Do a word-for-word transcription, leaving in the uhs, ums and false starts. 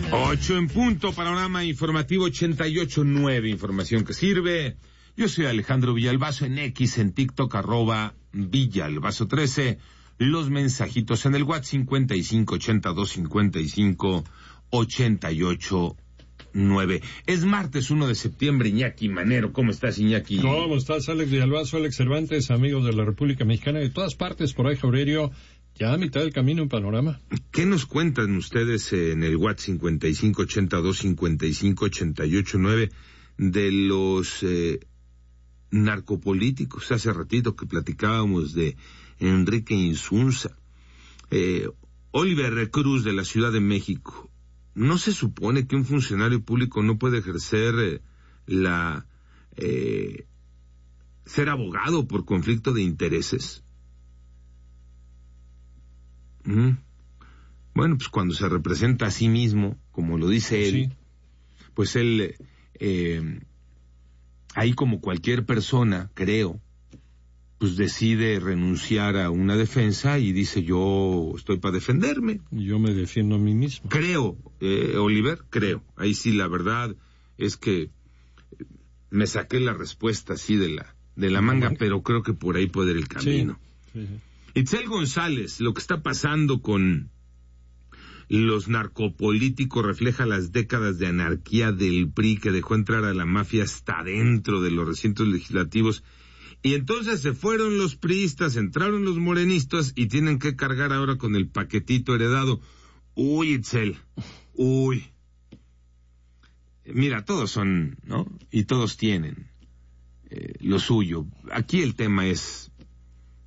Ocho en punto, panorama informativo ochenta y ocho nueve, información que sirve. Yo soy Alejandro Villalbazo, en X, en TikTok, arroba Villalbazo trece. Los mensajitos en el WhatsApp cincuenta y cinco ochenta y dos cincuenta y cinco ochenta y ocho nueve. Es martes uno de septiembre, Iñaki Manero. ¿Cómo estás, Iñaki? ¿Cómo estás, Alex Villalbazo, Alex Cervantes, amigos de la República Mexicana, de todas partes, por ahí, Aurelio? Ya a mitad del camino en Panorama. ¿Qué nos cuentan ustedes en el WhatsApp cincuenta y cinco ochenta y dos cincuenta y cinco ochenta y ocho nueve de los eh, narcopolíticos? Hace ratito que platicábamos de Enrique Insunza. Eh, Oliver Cruz, de la Ciudad de México. ¿No se supone que un funcionario público no puede ejercer eh, la... Eh, ser abogado por conflicto de intereses? ¿Mm? Bueno, pues cuando se representa a sí mismo, como lo dice él, sí. pues él, eh, ahí como cualquier persona, creo, pues decide renunciar a una defensa y dice, yo estoy para defenderme. Yo me defiendo a mí mismo. Creo, eh, Oliver, creo. Ahí sí, la verdad es que me saqué la respuesta así de la, de la manga, pero creo que por ahí puede ir el camino. Sí, sí, sí. Itzel González, lo que está pasando con los narcopolíticos refleja las décadas de anarquía del P R I que dejó entrar a la mafia hasta dentro de los recintos legislativos. Y entonces se fueron los priistas, entraron los morenistas y tienen que cargar ahora con el paquetito heredado. Uy, Itzel, uy. Mira, todos son, ¿no? Y todos tienen eh, lo suyo. Aquí el tema es